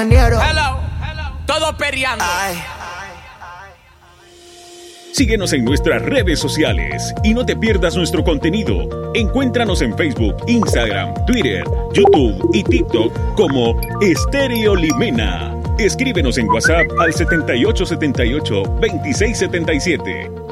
Hello, todo periando. Síguenos en nuestras redes sociales y no te pierdas nuestro contenido. Encuéntranos en Facebook, Instagram, Twitter, YouTube y TikTok como Estéreo Limena. Escríbenos en WhatsApp al 7878-2677.